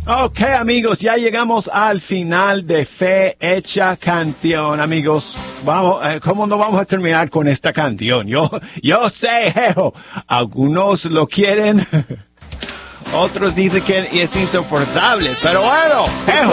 Ok, amigos, ya llegamos al final de Fe Hecha Canción, amigos. Vamos, ¿cómo no vamos a terminar con esta canción? Yo sé, jejo, algunos lo quieren, otros dicen que es insoportable, pero bueno, jejo.